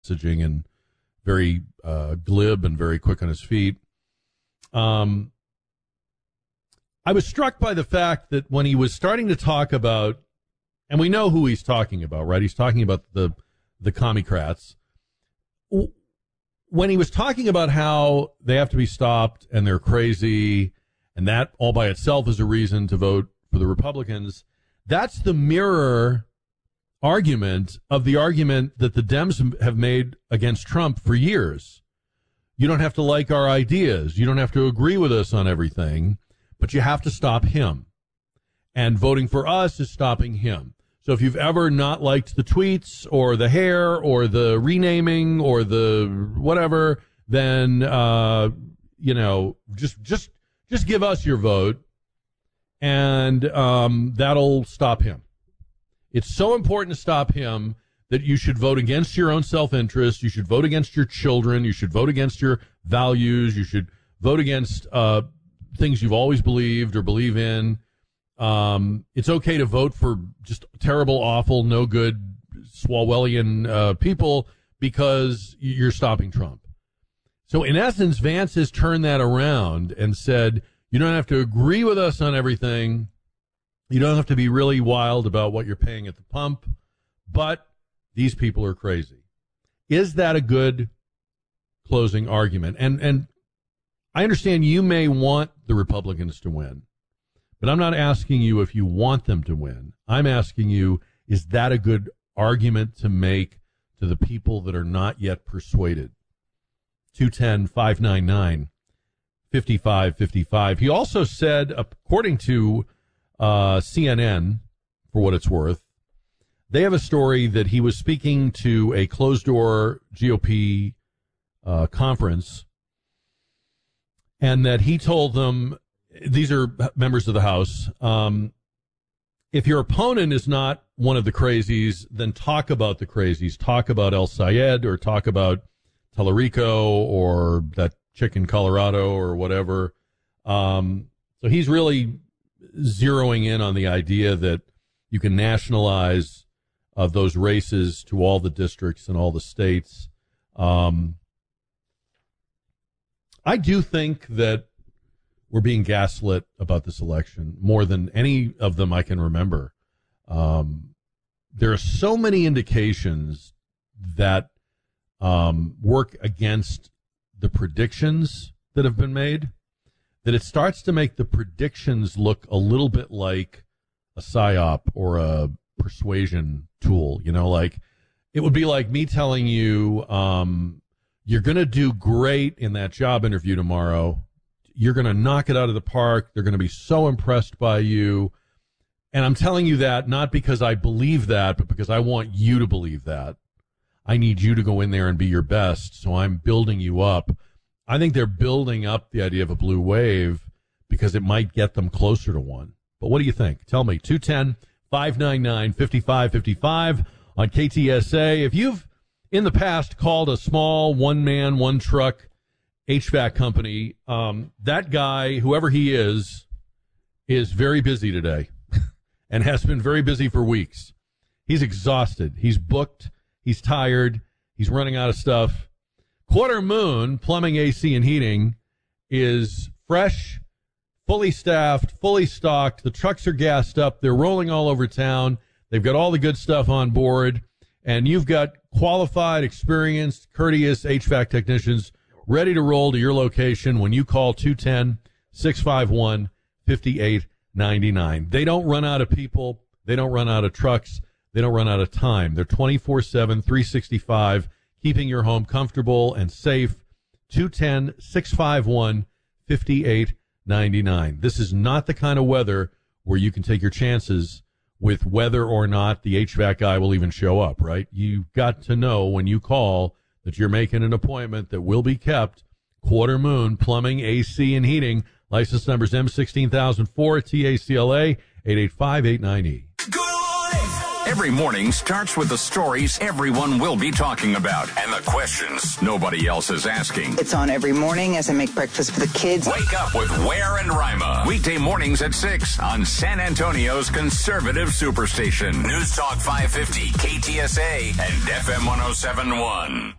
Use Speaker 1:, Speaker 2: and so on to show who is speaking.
Speaker 1: messaging and very glib and very quick on his feet. I was struck by the fact that when he was starting to talk about, and we know who he's talking about, right? He's talking about the commie-crats. When he was talking about how they have to be stopped and they're crazy, and that all by itself is a reason to vote for the Republicans, that's the mirror argument of the argument that the Dems have made against Trump for years. You don't have to like our ideas. You don't have to agree with us on everything, but you have to stop him. And voting for us is stopping him. So if you've ever not liked the tweets or the hair or the renaming or the whatever, then, just give us your vote, and that'll stop him. It's so important to stop him that you should vote against your own self-interest. You should vote against your children. You should vote against your values. You should vote against things you've always believed or believe in. It's okay to vote for just terrible, awful, no good, Swalwellian people because you're stopping Trump. So in essence, Vance has turned that around and said, you don't have to agree with us on everything. You don't have to be really wild about what you're paying at the pump, but these people are crazy. Is that a good closing argument? And I understand you may want the Republicans to win, but I'm not asking you if you want them to win. I'm asking you, is that a good argument to make to the people that are not yet persuaded? 210-599-5555. He also said, according to CNN, for what it's worth, they have a story that he was speaking to a closed-door GOP conference, and that he told them, these are members of the House, if your opponent is not one of the crazies, then talk about the crazies. Talk about El Sayed, or talk about Tellerico, or that chick in Colorado, or whatever. So he's really zeroing in on the idea that you can nationalize those races to all the districts and all the states. I do think that we're being gaslit about this election more than any of them I can remember. There are so many indications that work against the predictions that have been made that it starts to make the predictions look a little bit like a psyop or a persuasion tool. You know, like it would be like me telling you, you're going to do great in that job interview tomorrow. You're going to knock it out of the park. They're going to be so impressed by you. And I'm telling you that not because I believe that, but because I want you to believe that. I need you to go in there and be your best. So I'm building you up. I think they're building up the idea of a blue wave because it might get them closer to one. But what do you think? Tell me. 210-599-5555 on KTSA. If you've in the past called a small one-man, one-truck HVAC company, that guy, whoever he is very busy today and has been very busy for weeks. He's exhausted. He's booked. He's tired. He's running out of stuff. Quarter Moon Plumbing, AC, and Heating is fresh, fully staffed, fully stocked. The trucks are gassed up. They're rolling all over town. They've got all the good stuff on board. And you've got qualified, experienced, courteous HVAC technicians ready to roll to your location when you call 210-651-5899. They don't run out of people. They don't run out of trucks. They don't run out of time. They're 24/7, 365, keeping your home comfortable and safe. 210-651-5899. This is not the kind of weather where you can take your chances with whether or not the HVAC guy will even show up, right? You've got to know when you call that you're making an appointment that will be kept. Quarter Moon Plumbing, AC, and Heating. License numbers M16004, TACLA, 885-89E.
Speaker 2: Every morning starts with the stories everyone will be talking about and the questions nobody else is asking.
Speaker 3: It's on every morning as I make breakfast for the kids.
Speaker 2: Wake up with Ware and Rima. Weekday mornings at 6 on San Antonio's conservative superstation. News Talk 550, KTSA, and FM 107.1.